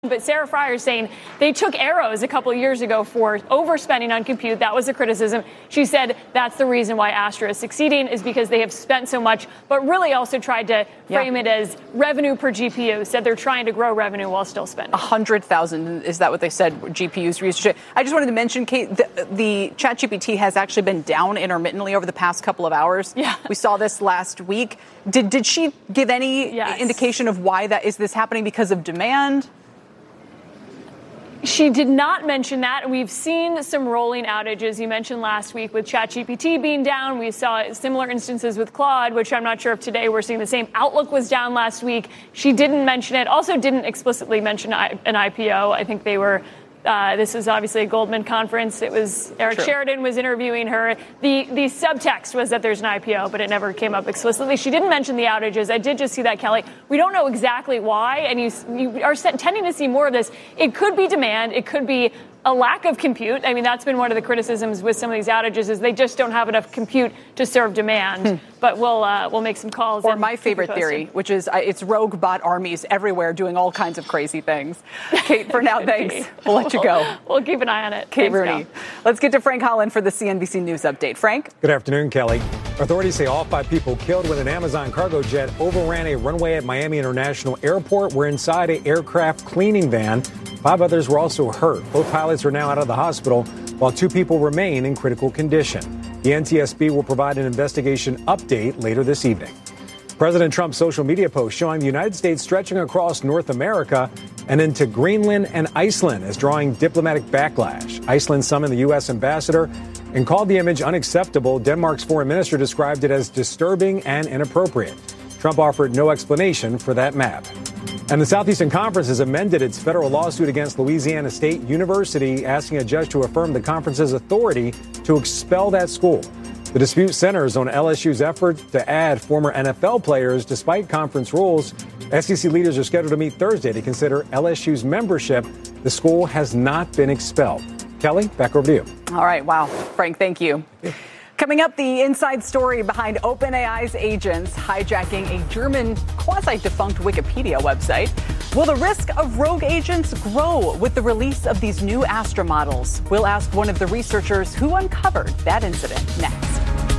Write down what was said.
But Sarah Frier is saying they took arrows a couple of years ago for overspending on compute. That was a criticism. She said that's the reason why Astra is succeeding is because they have spent so much, but really also tried to frame it as revenue per GPU. Said they're trying to grow revenue while still spending. 100,000. Is that what they said? GPUs for usage. I just wanted to mention, Kate, the ChatGPT has actually been down intermittently over the past couple of hours. Yeah. We saw this last week. Did she give any indication of why that is this happening because of demand? She did not mention that. We've seen some rolling outages. You mentioned last week with ChatGPT being down. We saw similar instances with Claude, which I'm not sure if today we're seeing the same. Outlook was down last week. She didn't mention it. Also didn't explicitly mention an IPO. I think they were... this is obviously a Goldman conference. It was Eric Sheridan was interviewing her. The subtext was that there's an IPO, but it never came up explicitly. She didn't mention the outages. I did just see that, Kelly. We don't know exactly why, and you are tending to see more of this. It could be demand. It could be a lack of compute. I mean, that's been one of the criticisms with some of these outages is they just don't have enough compute to serve demand. But we'll make some calls. Or my favorite theory, which is it's rogue bot armies everywhere doing all kinds of crazy things. Kate, for now, thanks. We'll let you go. We'll keep an eye on it. Kate Rooney. Let's get to Frank Holland for the CNBC News Update. Frank? Good afternoon, Kelly. Authorities say all 5 people killed when an Amazon cargo jet overran a runway at Miami International Airport were inside an aircraft cleaning van. 5 others were also hurt. Both pilots are now out of the hospital, while 2 people remain in critical condition. The NTSB will provide an investigation update later this evening. President Trump's social media post showing the United States stretching across North America and into Greenland and Iceland is drawing diplomatic backlash. Iceland summoned the U.S. ambassador and called the image unacceptable. Denmark's foreign minister described it as disturbing and inappropriate. Trump offered no explanation for that map. And the Southeastern Conference has amended its federal lawsuit against Louisiana State University, asking a judge to affirm the conference's authority to expel that school. The dispute centers on LSU's effort to add former NFL players despite conference rules. SEC leaders are scheduled to meet Thursday to consider LSU's membership. The school has not been expelled. Kelly, back over to you. All right. Wow. Frank, thank you. Coming up, the inside story behind OpenAI's agents hijacking a German quasi-defunct Wikipedia website. Will the risk of rogue agents grow with the release of these new Astra models? We'll ask one of the researchers who uncovered that incident next.